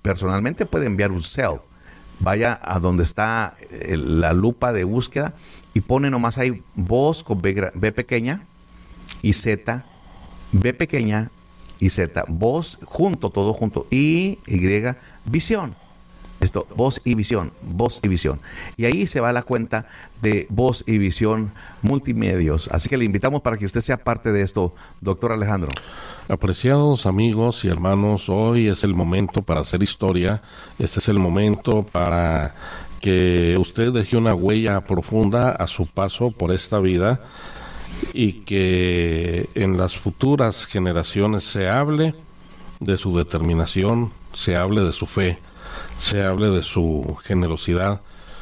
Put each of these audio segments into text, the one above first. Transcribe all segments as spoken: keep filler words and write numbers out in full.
personalmente puede enviar un cell. Vaya a donde está eh, la lupa de búsqueda y pone nomás ahí voz con B, B pequeña y Z, B pequeña y Z, voz junto, todo junto, y Y, visión. Esto, voz y visión, voz y visión. Y ahí se va a la cuenta de Voz y Visión Multimedios. Así que le invitamos para que usted sea parte de esto, doctor Alejandro. Apreciados amigos y hermanos, hoy es el momento para hacer historia. Este es el momento para que usted deje una huella profunda a su paso por esta vida y que en las futuras generaciones se hable de su determinación, se hable de su fe, se hable de su generosidad,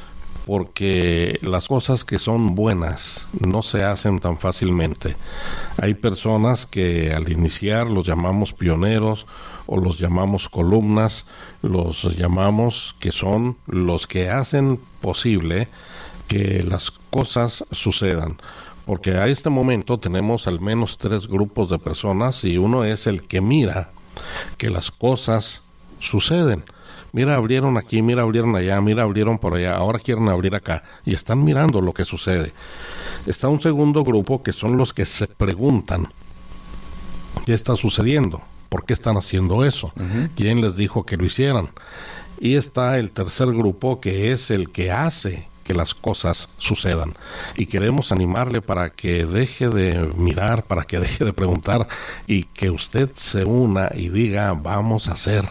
porque las cosas que son buenas no se hacen tan fácilmente. Hay personas que al iniciar los llamamos pioneros o los llamamos columnas, los llamamos que son los que hacen posible que las cosas sucedan. Porque a este momento tenemos al menos tres grupos de personas y uno es el que mira que las cosas suceden. Mira, abrieron aquí, mira, abrieron allá, mira, abrieron por allá, ahora quieren abrir acá, y están mirando lo que sucede. Está un segundo grupo que son los que se preguntan, ¿qué está sucediendo? ¿Por qué están haciendo eso? Uh-huh. ¿Quién les dijo que lo hicieran? Y está el tercer grupo, que es el que hace que las cosas sucedan. Y queremos animarle para que deje de mirar, para que deje de preguntar, y que usted se una y diga, vamos a hacer.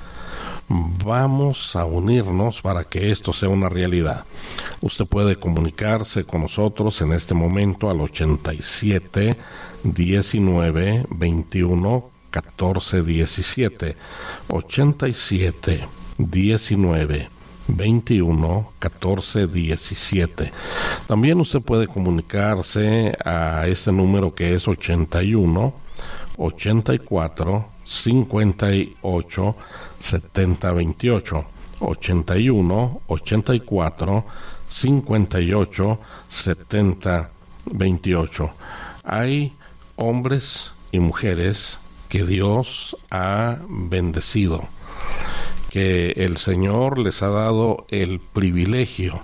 Vamos a unirnos para que esto sea una realidad. Usted puede comunicarse con nosotros en este momento al ochenta y siete, diecinueve, veintiuno, catorce, diecisiete. ochenta y siete, diecinueve, veintiuno, catorce, diecisiete. También usted puede comunicarse a este número que es ochenta y uno, ochenta y cuatro, cincuenta y ocho, setenta, veintiocho. ochenta y uno, ochenta y cuatro, cincuenta y ocho, setenta, veintiocho. Hay hombres y mujeres que Dios ha bendecido, que el Señor les ha dado el privilegio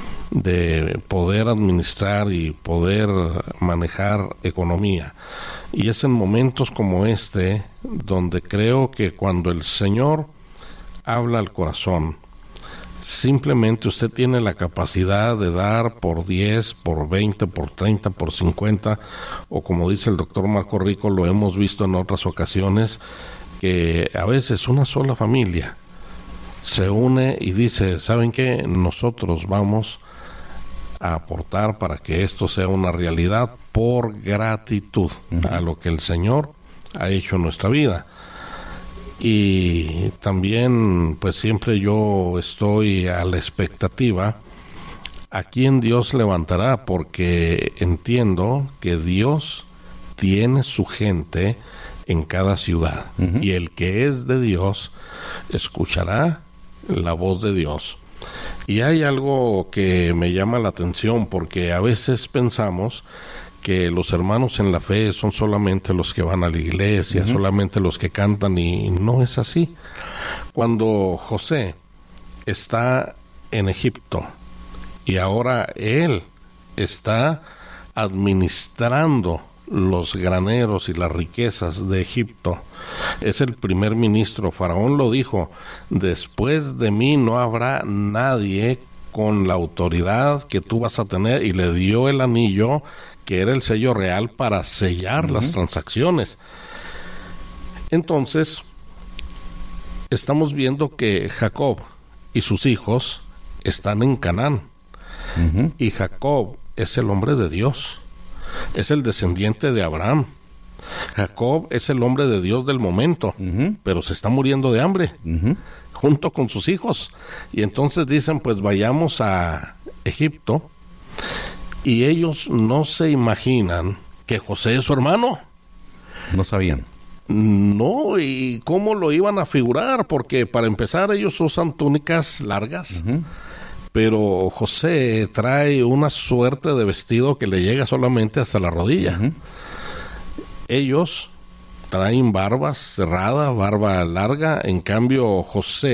de poder administrar y poder manejar economía. Y es en momentos como este donde creo que cuando el Señor habla al corazón, simplemente usted tiene la capacidad de dar por diez, por veinte, por treinta, por cincuenta, o como dice el doctor Marco Rico, lo hemos visto en otras ocasiones, que a veces una sola familia se une y dice, ¿saben qué? Nosotros vamos a aportar para que esto sea una realidad por gratitud uh-huh. a lo que el Señor ha hecho en nuestra vida. Y también pues siempre yo estoy a la expectativa a quién Dios levantará, porque entiendo que Dios tiene su gente en cada ciudad uh-huh. y el que es de Dios escuchará la voz de Dios. Y hay algo que me llama la atención, porque a veces pensamos que los hermanos en la fe son solamente los que van a la iglesia, uh-huh. solamente los que cantan, y no es así. Cuando José está en Egipto y ahora él está administrando los graneros y las riquezas de Egipto, es el primer ministro. Faraón lo dijo, después de mí no habrá nadie con la autoridad que tú vas a tener, y le dio el anillo que era el sello real para sellar uh-huh. las transacciones. Entonces estamos viendo que Jacob y sus hijos están en Canaán uh-huh. y Jacob es el hombre de Dios, es el descendiente de Abraham. Jacob es el hombre de Dios del momento, uh-huh. pero se está muriendo de hambre, uh-huh. junto con sus hijos. Y entonces dicen, pues vayamos a Egipto, y ellos no se imaginan que José es su hermano. No sabían. No, y cómo lo iban a figurar, porque para empezar ellos usan túnicas largas, uh-huh. pero José trae una suerte de vestido que le llega solamente hasta la rodilla. Uh-huh. Ellos traen barbas cerradas, barba larga, en cambio José